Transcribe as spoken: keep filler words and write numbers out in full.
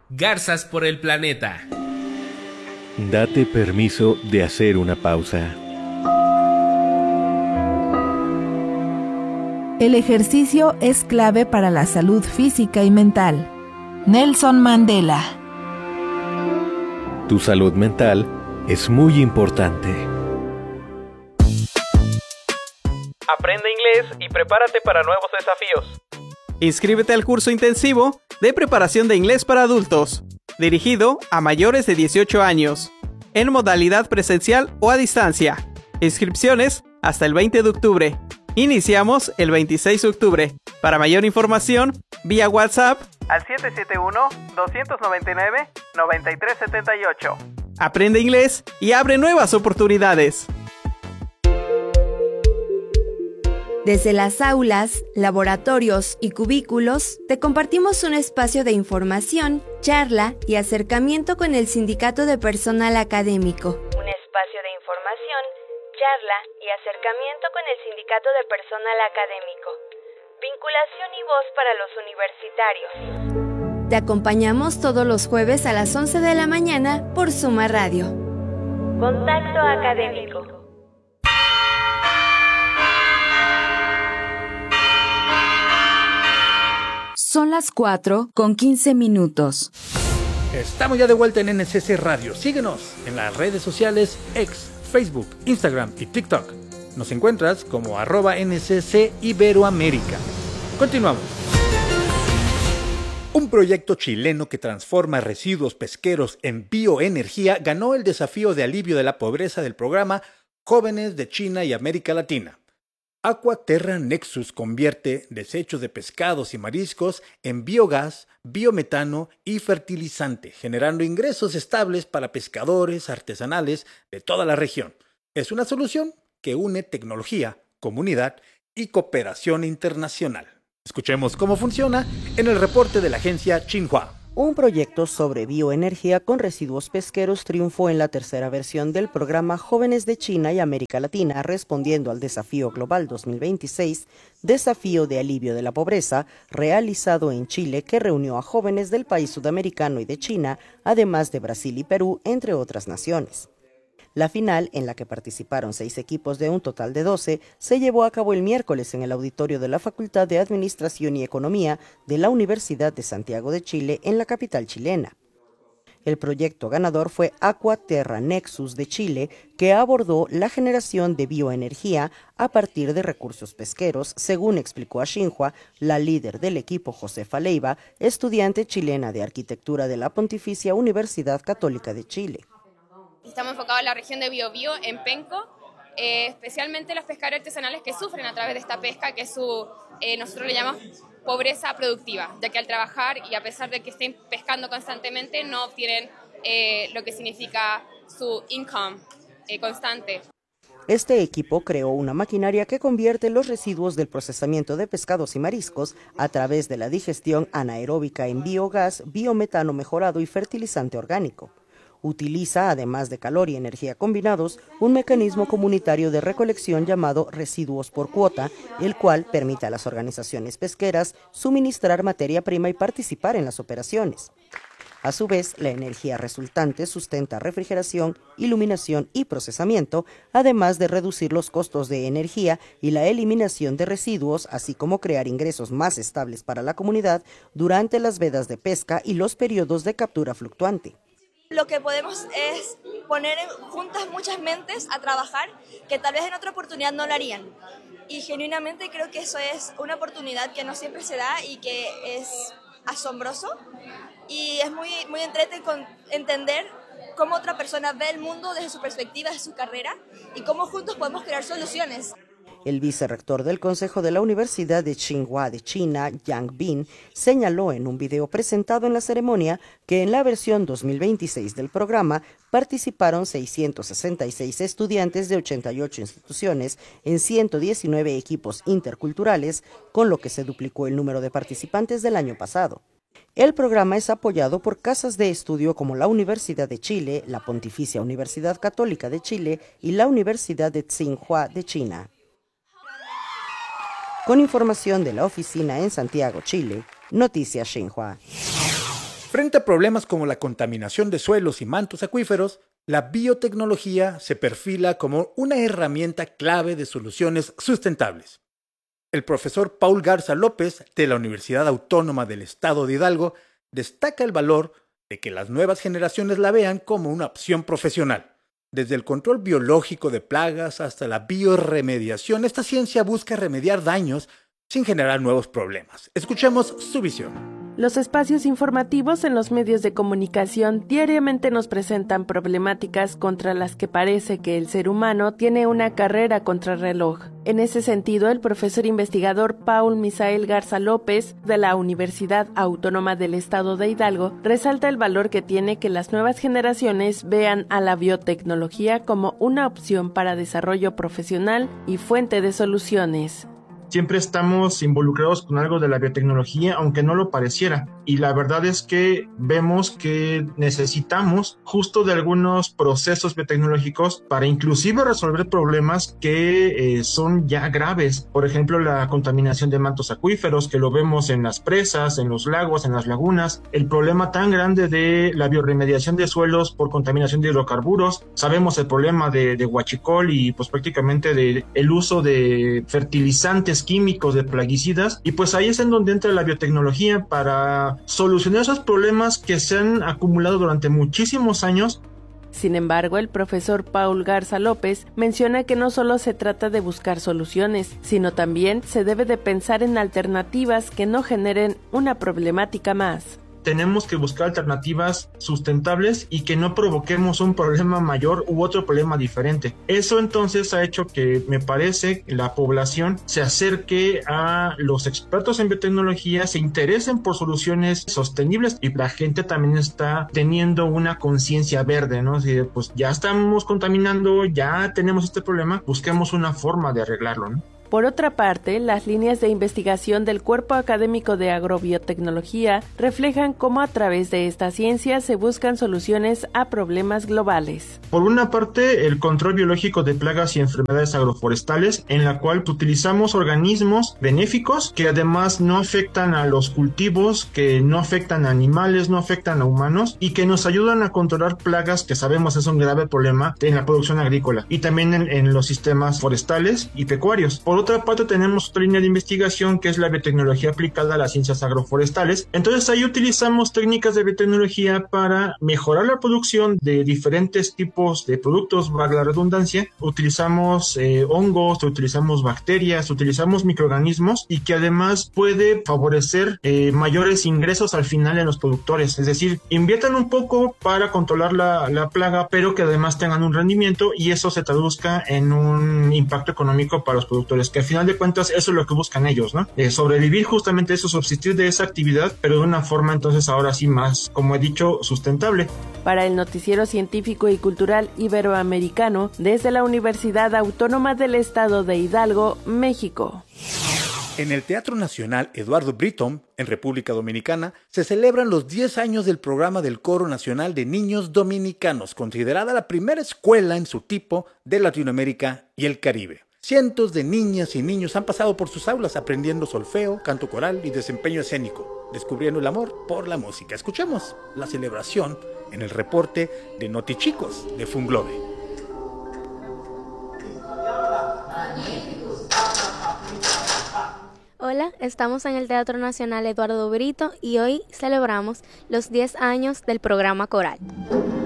Garzas por el planeta. Date permiso de hacer una pausa. El ejercicio es clave para la salud física y mental. Nelson Mandela. Tu salud mental es muy importante. Aprende inglés y prepárate para nuevos desafíos. Inscríbete al curso intensivo de preparación de inglés para adultos, dirigido a mayores de dieciocho años, en modalidad presencial o a distancia. Inscripciones hasta el veinte de octubre. Iniciamos el veintiséis de octubre. Para mayor información, vía WhatsApp al siete siete uno, dos nueve nueve, nueve tres siete ocho. Aprende inglés y abre nuevas oportunidades. Desde las aulas, laboratorios y cubículos, te compartimos un espacio de información, charla y acercamiento con el Sindicato de Personal Académico. Un espacio de información, charla y acercamiento con el Sindicato de Personal Académico. Vinculación y voz para los universitarios. Te acompañamos todos los jueves a las once de la mañana por Suma Radio. Contacto Académico. Son las cuatro con quince minutos. Estamos ya de vuelta en N S C Radio. Síguenos en las redes sociales X, Facebook, Instagram y TikTok. Nos encuentras como arroba N S C Iberoamérica. Continuamos. Un proyecto chileno que transforma residuos pesqueros en bioenergía ganó el desafío de alivio de la pobreza del programa Jóvenes de China y América Latina. Aquaterra Nexus convierte desechos de pescados y mariscos en biogás, biometano y fertilizante, generando ingresos estables para pescadores artesanales de toda la región. Es una solución que une tecnología, comunidad y cooperación internacional. Escuchemos cómo funciona en el reporte de la agencia Xinhua. Un proyecto sobre bioenergía con residuos pesqueros triunfó en la tercera versión del programa Jóvenes de China y América Latina, respondiendo al Desafío Global dos mil veintiséis, Desafío de Alivio de la Pobreza, realizado en Chile, que reunió a jóvenes del país sudamericano y de China, además de Brasil y Perú, entre otras naciones. La final, en la que participaron seis equipos de un total de doce, se llevó a cabo el miércoles en el auditorio de la Facultad de Administración y Economía de la Universidad de Santiago de Chile, en la capital chilena. El proyecto ganador fue Aquaterra Nexus de Chile, que abordó la generación de bioenergía a partir de recursos pesqueros, según explicó a Xinhua la líder del equipo, Josefa Leiva, estudiante chilena de arquitectura de la Pontificia Universidad Católica de Chile. Estamos enfocados en la región de Biobío, en Penco, eh, especialmente los pescadores artesanales que sufren a través de esta pesca, que es su, eh, nosotros le llamamos pobreza productiva, ya que al trabajar y a pesar de que estén pescando constantemente, no obtienen eh, lo que significa su income eh, constante. Este equipo creó una maquinaria que convierte los residuos del procesamiento de pescados y mariscos a través de la digestión anaeróbica en biogás, biometano mejorado y fertilizante orgánico. Utiliza, además de calor y energía combinados, un mecanismo comunitario de recolección llamado residuos por cuota, el cual permite a las organizaciones pesqueras suministrar materia prima y participar en las operaciones. A su vez, la energía resultante sustenta refrigeración, iluminación y procesamiento, además de reducir los costos de energía y la eliminación de residuos, así como crear ingresos más estables para la comunidad durante las vedas de pesca y los periodos de captura fluctuante. Lo que podemos es poner juntas muchas mentes a trabajar que tal vez en otra oportunidad no lo harían. Y genuinamente creo que eso es una oportunidad que no siempre se da y que es asombroso. Y es muy, muy entrete con entender cómo otra persona ve el mundo desde su perspectiva, desde su carrera, y cómo juntos podemos crear soluciones. El vicerrector del Consejo de la Universidad de Tsinghua de China, Yang Bin, señaló en un video presentado en la ceremonia que en la versión dos mil veintiséis del programa participaron seiscientos sesenta y seis estudiantes de ochenta y ocho instituciones en ciento diecinueve equipos interculturales, con lo que se duplicó el número de participantes del año pasado. El programa es apoyado por casas de estudio como la Universidad de Chile, la Pontificia Universidad Católica de Chile y la Universidad de Tsinghua de China. Con información de la oficina en Santiago, Chile, Noticias Xinhua. Frente a problemas como la contaminación de suelos y mantos acuíferos, la biotecnología se perfila como una herramienta clave de soluciones sustentables. El profesor Paul Garza López, de la Universidad Autónoma del Estado de Hidalgo, destaca el valor de que las nuevas generaciones la vean como una opción profesional. Desde el control biológico de plagas hasta la bioremediación, esta ciencia busca remediar daños sin generar nuevos problemas. Escuchemos su visión. Los espacios informativos en los medios de comunicación diariamente nos presentan problemáticas contra las que parece que el ser humano tiene una carrera contrarreloj. En ese sentido, el profesor investigador Paul Misael Garza López, de la Universidad Autónoma del Estado de Hidalgo, resalta el valor que tiene que las nuevas generaciones vean a la biotecnología como una opción para desarrollo profesional y fuente de soluciones. Siempre estamos involucrados con algo de la biotecnología, aunque no lo pareciera. Y la verdad es que vemos que necesitamos justo de algunos procesos biotecnológicos para inclusive resolver problemas que eh, son ya graves. Por ejemplo, la contaminación de mantos acuíferos, que lo vemos en las presas, en los lagos, en las lagunas. El problema tan grande de la bioremediación de suelos por contaminación de hidrocarburos. Sabemos el problema de, de huachicol y pues prácticamente de el uso de fertilizantes químicos, de plaguicidas, y pues ahí es en donde entra la biotecnología para solucionar esos problemas que se han acumulado durante muchísimos años. Sin embargo, el profesor Paul Garza López menciona que no solo se trata de buscar soluciones, sino también se debe de pensar en alternativas que no generen una problemática más. Tenemos que buscar alternativas sustentables y que no provoquemos un problema mayor u otro problema diferente. Eso entonces ha hecho que, me parece, la población se acerque a los expertos en biotecnología, se interesen por soluciones sostenibles y la gente también está teniendo una conciencia verde, ¿no? Así de, pues ya estamos contaminando, ya tenemos este problema, busquemos una forma de arreglarlo, ¿no? Por otra parte, las líneas de investigación del Cuerpo Académico de Agrobiotecnología reflejan cómo a través de esta ciencia se buscan soluciones a problemas globales. Por una parte, el control biológico de plagas y enfermedades agroforestales, en la cual utilizamos organismos benéficos que además no afectan a los cultivos, que no afectan a animales, no afectan a humanos y que nos ayudan a controlar plagas que sabemos es un grave problema en la producción agrícola y también en, en los sistemas forestales y pecuarios. Por otra parte, tenemos otra línea de investigación que es la biotecnología aplicada a las ciencias agroforestales. Entonces ahí utilizamos técnicas de biotecnología para mejorar la producción de diferentes tipos de productos, valga la redundancia. Utilizamos eh, hongos, utilizamos bacterias, utilizamos microorganismos y que además puede favorecer eh, mayores ingresos al final en los productores. Es decir, inviertan un poco para controlar la, la plaga, pero que además tengan un rendimiento y eso se traduzca en un impacto económico para los productores, que al final de cuentas eso es lo que buscan ellos, ¿no? Eh, sobrevivir justamente eso, subsistir de esa actividad, pero de una forma entonces ahora sí más, como he dicho, sustentable. Para el Noticiero Científico y Cultural Iberoamericano, desde la Universidad Autónoma del Estado de Hidalgo, México. En el Teatro Nacional Eduardo Britton, en República Dominicana, se celebran los diez años del programa del Coro Nacional de Niños Dominicanos, considerada la primera escuela en su tipo de Latinoamérica y el Caribe. Cientos de niñas y niños han pasado por sus aulas aprendiendo solfeo, canto coral y desempeño escénico, descubriendo el amor por la música. Escuchemos la celebración en el reporte de Notichicos de Funglobe. Hola, estamos en el Teatro Nacional Eduardo Brito y hoy celebramos los diez años del programa coral.